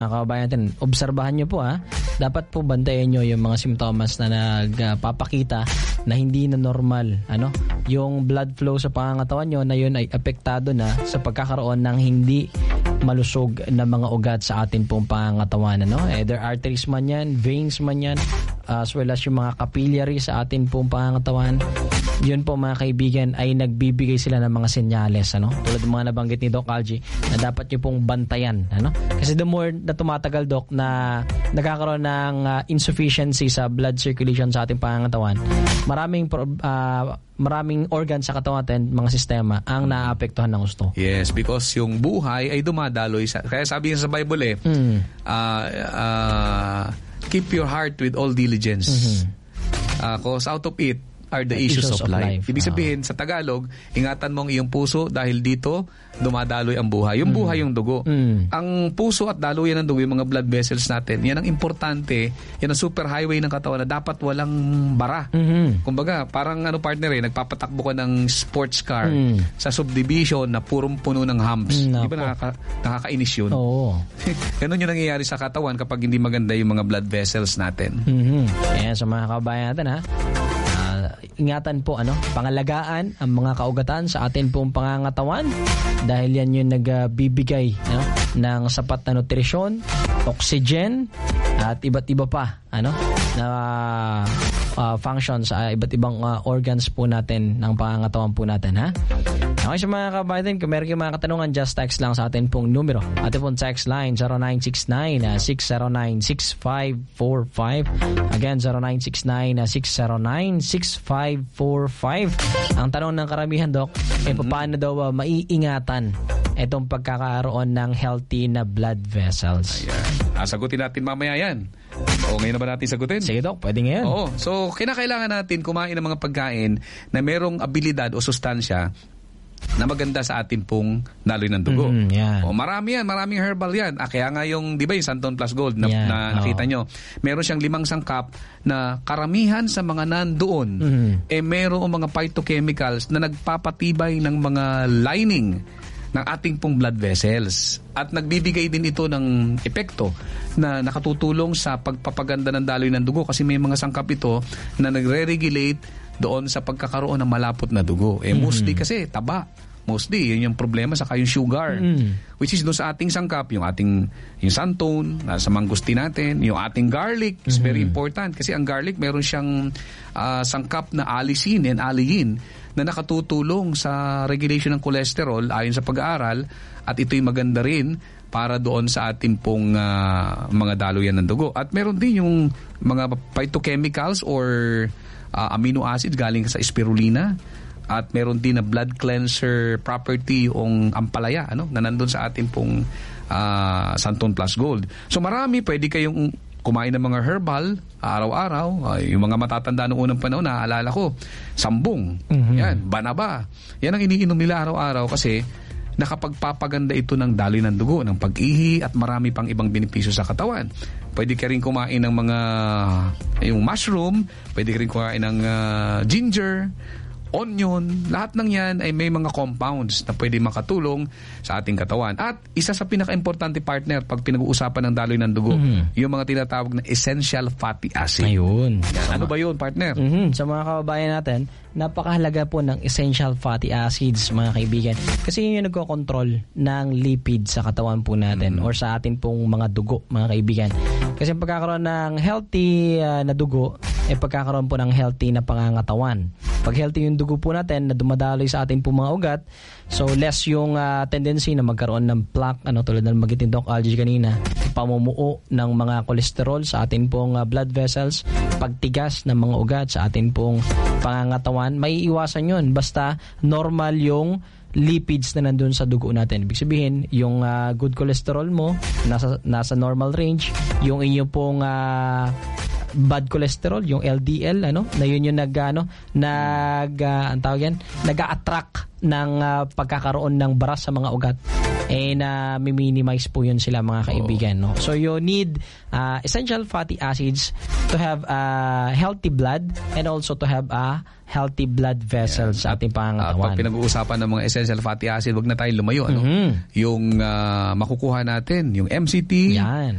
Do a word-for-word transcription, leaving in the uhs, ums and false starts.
mga kababayan natin, obserbahan nyo po ha. Dapat po bantayan nyo yung mga simptomas na nagpapakita na hindi na normal. Ano? Yung blood flow sa pangangatawan nyo na yun ay apektado na sa pagkakaroon ng hindi malusog na mga ugat sa atin pong pangangatawan. Ano? Either arteries man yan, veins man yan, as well as yung mga capillaries sa atin pong pangangatawan. Yun po mga kaibigan ay nagbibigay sila ng mga senyales, ano? Tulad ng mga nabanggit ni Doc Algie na dapat nyo pong bantayan, ano? Kasi the more na tumatagal, Doc, na nagkakaroon ng uh, insufficiency sa blood circulation sa ating pangangatawan, maraming uh, maraming organs sa katawan natin, mga sistema, ang naapektuhan ng gusto. Yes, because yung buhay ay dumadaloy sa, kaya sabi sa Bible eh, mm. uh, uh, keep your heart with all diligence. Mm-hmm. Uh, cause out of it are the, the issues, issues of, of life. life. Ibig sabihin, uh, sa Tagalog, ingatan mong iyong puso dahil dito, dumadaloy ang buhay. Yung mm. buhay, yung dugo. Mm. Ang puso at daluyan ng dugo, yung mga blood vessels natin, yan ang importante, yan ang super highway ng katawan na dapat walang bara. Mm-hmm. Kumbaga, parang ano partner eh, nagpapatakbo ka ng sports car mm. sa subdivision na purong puno ng humps. Mm, di ba nakaka, nakakainis yun? Oo. Ganun yung nangyayari sa katawan kapag hindi maganda yung mga blood vessels natin. Mm-hmm. Kaya sa mga kabayan natin ha, ingatan po ano, pangalagaan ang mga kaugatan sa atin pong pangangatawan dahil yan yung nagbibigay ano, ng sapat na nutrisyon, oxygen at iba't iba pa ano na uh, functions sa uh, iba't ibang uh, organs po natin ng pangangatawan po natin ha. Okay sa mga kabayan, kung meron kayong mga katanungan, just text lang sa atin pong numero. Atin pong text line zero nine six nine, six zero nine, six five four five. Again, zero nine six nine, six zero nine, six five four five. Ang tanong ng karamihan, Doc, eh paano daw uh, maiingatan itong pagkakaroon ng healthy na blood vessels? Ayan. Ah, sagutin natin mamaya yan. O ngayon na ba natin sagutin? Sige, Doc, pwede ngayon. Oo. So, kinakailangan natin kumain ng mga pagkain na merong abilidad o sustansya na maganda sa atin pong daloy ng dugo. Mm, yeah. O marami yan, maraming herbal yan. Ah, kaya nga yung, di ba yung Santon Plus Gold na, yeah. na nakita oh. nyo, meron siyang limang sangkap na karamihan sa mga nandoon, mm. eh meron mga phytochemicals na nagpapatibay ng mga lining ng ating pong blood vessels. At nagbibigay din ito ng epekto na nakatutulong sa pagpapaganda ng daloy ng dugo kasi may mga sangkap ito na nagre-regulate doon sa pagkakaroon ng malapot na dugo. Eh, mostly mm-hmm. kasi taba. Mostly, yun yung problema. Saka yung sugar. Mm-hmm. Which is doon sa ating sangkap, yung ating yung santon, sa mangustin natin, yung ating garlic is mm-hmm. very important. Kasi ang garlic, meron siyang uh, sangkap na allicin and allicin na nakatutulong sa regulation ng cholesterol ayon sa pag-aaral. At ito'y maganda rin para doon sa ating pong uh, mga daluyan ng dugo. At meron din yung mga phytochemicals or Uh, amino acids galing sa spirulina at meron din na blood cleanser property yung ampalaya ano na nandun sa ating pong uh, Santon Plus Gold. So marami, pwede kayong kumain ng mga herbal araw-araw. Uh, yung mga matatanda noong unang panahon, naaalala ko, sambong, mm-hmm. yan, banaba. Yan ang iniinom nila araw-araw kasi nakapagpapaganda ito ng daloy ng dugo, ng pag-ihi at marami pang ibang benepisyo sa katawan. Pwede ka rin kumain ng mga yung mushroom, pwede ka rin kumain ng uh, ginger, onion, lahat ng yan ay may mga compounds na pwede makatulong sa ating katawan. At isa sa pinaka-importante partner pag pinag-uusapan ng daloy ng dugo, mm-hmm. yung mga tinatawag na essential fatty acid. Ayun. Yan. Ano ba yun, partner? Mm-hmm. Sa mga kababayan natin, napakahalaga po ng essential fatty acids, mga kaibigan. Kasi yun yung nagko-control ng lipid sa katawan po natin mm-hmm. or sa atin pong mga dugo, mga kaibigan. Kasi pagkakaroon ng healthy uh, na dugo, eh pagkakaroon po ng healthy na pangangatawan. Pag healthy yung dugo po natin na dumadaloy sa ating pong mga ugat, so less yung uh, tendency na magkaroon ng plaque, ano, tulad ng magitin Doc Algie kanina, pamumuo ng mga kolesterol sa ating pong uh, blood vessels, pagtigas ng mga ugat sa ating pong pangangatawan, may iwasan yun basta normal yung lipids na nandun sa dugo natin. Ibig sabihin, yung uh, good cholesterol mo nasa, nasa normal range, yung inyong pong uh, bad cholesterol, yung L D L, ano, na yun yung nag, ano, nag, uh, ang tawag yan, nag-a-attract ng uh, pagkakaroon ng baras sa mga ugat. eh na minimize po yun sila mga kaibigan. No? So you need uh, essential fatty acids to have uh, healthy blood and also to have a healthy blood vessels sa ating pangangatawan. At pag pinag-uusapan ng mga essential fatty acid, wag na tayong lumayo. Ano? Mm-hmm. Yung uh, makukuha natin, yung M C T, yan.